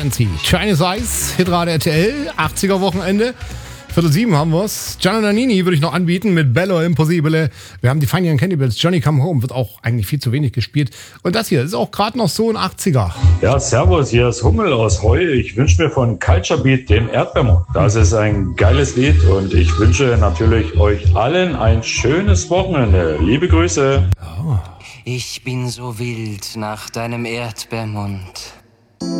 Fancy. Chinese Ice, Hitrate RTL, 80er Wochenende. 6:45 haben wir's. Gianna Nannini würde ich noch anbieten mit Bello Impossibile. Wir haben die Funny and Cannibals. Johnny Come Home wird auch eigentlich viel zu wenig gespielt. Und das hier ist auch gerade noch so ein 80er. Ja, servus, hier ist Hummel aus Heu. Ich wünsche mir von Culture Beat den Erdbeermond. Das ist ein geiles Lied und ich wünsche natürlich euch allen ein schönes Wochenende. Liebe Grüße. Ich bin so wild nach deinem Erdbeermund.